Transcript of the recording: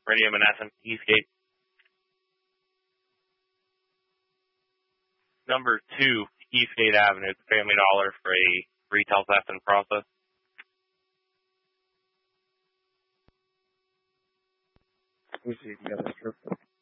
Radio Menneson, Eastgate. Number 2, Eastgate Avenue, the Family Dollar for a retail theft in process. We see the other strip.